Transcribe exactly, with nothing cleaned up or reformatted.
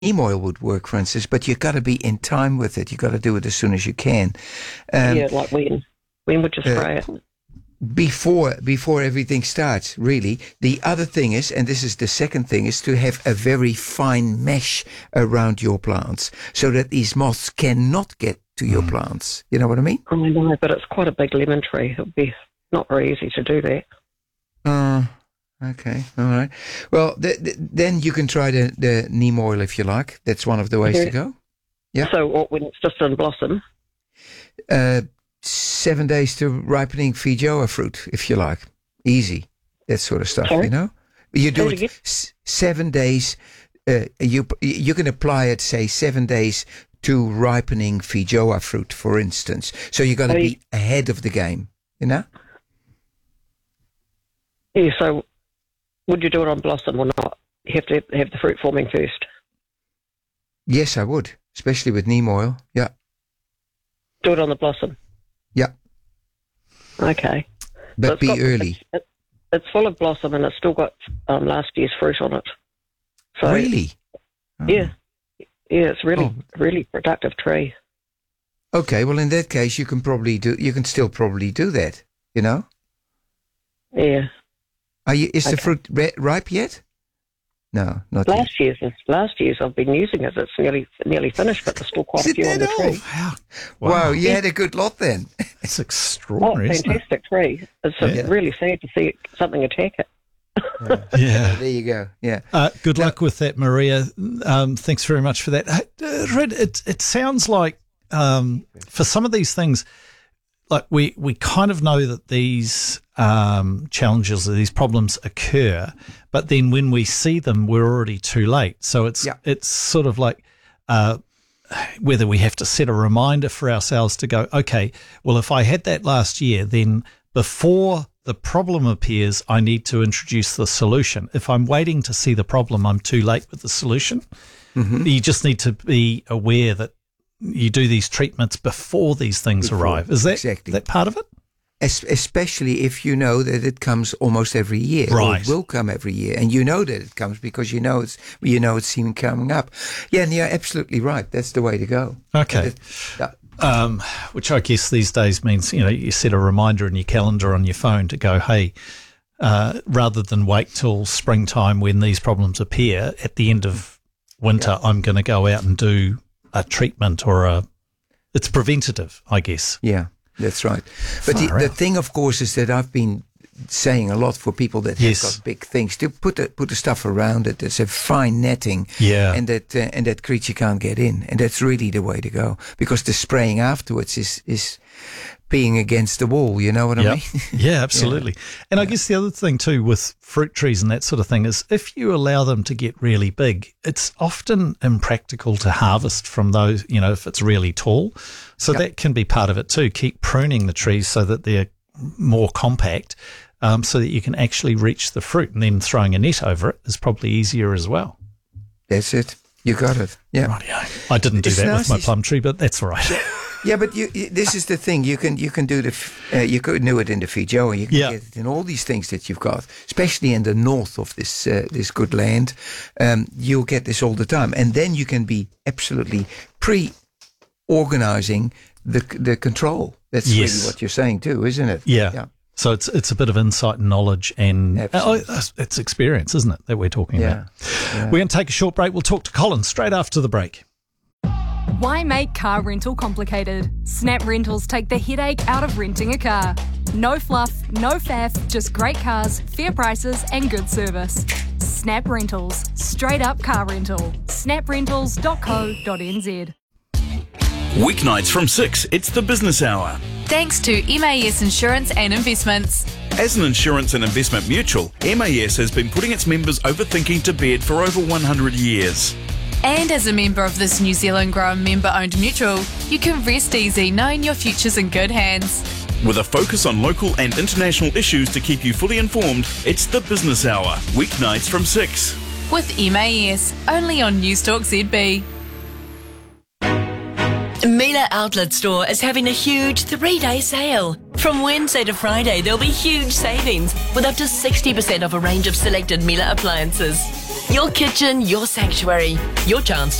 neem oil would work, for instance, but you've got to be in time with it. You've got to do it as soon as you can. Um, yeah, like when? When would you spray uh, it? Before before everything starts, really. The other thing is, and this is the second thing, is to have a very fine mesh around your plants so that these moths cannot get to your mm. plants. You know what I mean? I know, but it's quite a big lemon tree. It would be not very easy to do that. Uh, okay, all right. Well, th- th- then you can try the, the neem oil if you like. That's one of the ways yeah. to go. Yeah. So what, when it's just in blossom? Uh, seven days to ripening feijoa fruit, if you like. Easy. That sort of stuff, Sorry? you know? You do Say it, it s- seven days. Uh, you you can apply it, say, seven days to ripening feijoa fruit, for instance. So you've got to oh, be you- ahead of the game, you know? Yeah, so would you do it on blossom or not? You have to have the fruit forming first. Yes, I would, especially with neem oil. Yeah. Do it on the blossom. Yeah. Okay. But so it's be got, early. It's, it's full of blossom and it's still got um, last year's fruit on it. So, really? Oh. Yeah. Yeah, it's really, oh. really productive tree. Okay, well, in that case, you can probably do, you can still probably do that, you know? Yeah. Are you, is okay. the fruit ri- ripe yet? No, not last yet. year's. Last year's I've been using it. It's nearly nearly finished, but there's still quite a few on the tree. Wow, wow you yeah. had a good lot then. It's extraordinary. Oh, isn't fantastic it? tree. It's yeah. really sad to see something attack it. yeah. yeah. There you go. Yeah. Uh, good now, luck with that, Maria. Um, thanks very much for that. Uh, Red, it it sounds like um, for some of these things, like we, we kind of know that these um, challenges or these problems occur, but then when we see them, we're already too late. So it's yeah. it's sort of like uh, whether we have to set a reminder for ourselves to go, okay, well, if I had that last year, then before the problem appears, I need to introduce the solution. If I'm waiting to see the problem, I'm too late with the solution. Mm-hmm. You just need to be aware that you do these treatments before these things before, arrive. Is that, exactly. that part of it? Es- especially if you know that it comes almost every year. Right. Or it will come every year. And you know that it comes because you know it's you know it's seen coming up. Yeah, and you're absolutely right. That's the way to go. Okay. It, yeah. Um, which I guess these days means, you know, you set a reminder in your calendar on your phone to go, hey, uh, rather than wait till springtime when these problems appear, at the end of winter, yeah. I'm going to go out and do a treatment or a, it's preventative, I guess. Yeah, that's right. But the, the thing, of course, is that I've been saying a lot for people that have yes. got big things to put the, put the stuff around it. There's a fine netting, yeah, and that uh, and that creature can't get in, and that's really the way to go because the spraying afterwards is is being against the wall. You know what I yep. mean? Yeah, absolutely. Yeah. And I yeah. guess the other thing too with fruit trees and that sort of thing is if you allow them to get really big, it's often impractical to harvest from those. You know, if it's really tall, so yep. that can be part of it too. Keep pruning the trees so that they're more compact. Um, so that you can actually reach the fruit, and then throwing a net over it is probably easier as well. That's it. You got it. Yeah. Rightio. I didn't do it's that nice. with my plum tree, but that's all right. Yeah, yeah but you, you, this is the thing. You can you can do the uh, you could do it in the feijoa. You can yeah. get it in all these things that you've got, especially in the north of this uh, this good land. Um, you'll get this all the time, and then you can be absolutely pre-organizing the the control. That's yes. really what you're saying too, isn't it? Yeah. yeah. So it's it's a bit of insight and knowledge and uh, it's experience, isn't it, that we're talking yeah. about. Yeah. We're going to take a short break. We'll talk to Colin straight after the break. Why make car rental complicated? Snap Rentals take the headache out of renting a car. No fluff, no faff, just great cars, fair prices and good service. Snap Rentals. Straight up car rental. snap rentals dot co dot n z. Weeknights from six, it's the Business Hour. Thanks to M A S Insurance and Investments. As an insurance and investment mutual, M A S has been putting its members over thinking to bed for over one hundred years. And as a member of this New Zealand grown member-owned mutual, you can rest easy knowing your future's in good hands. With a focus on local and international issues to keep you fully informed, it's the Business Hour, weeknights from six. With M A S, only on Newstalk Z B. Miele Outlet Store is having a huge three-day sale. From Wednesday to Friday, there'll be huge savings with up to sixty percent off a range of selected Miele appliances. Your kitchen, your sanctuary, your chance